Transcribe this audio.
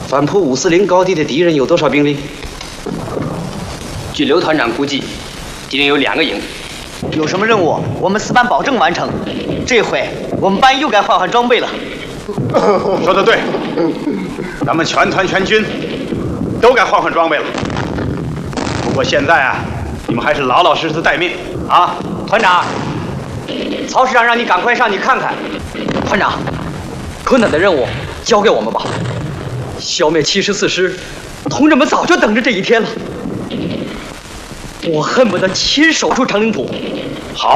反扑540高地的敌人有多少兵力？ 据刘团长估计，敌人有2个营。 有什么任务，我们4班保证完成。这回我们班又该换装备了。 说得对，咱们全团全军都该换装备了。不过现在啊，你们还是老老实实待命啊！ 团长，曹师长让你赶快上去看看。 团长，困难的任务交给我们吧。消灭74师，同志们早就等着这一天了。我恨不得亲手出长领土，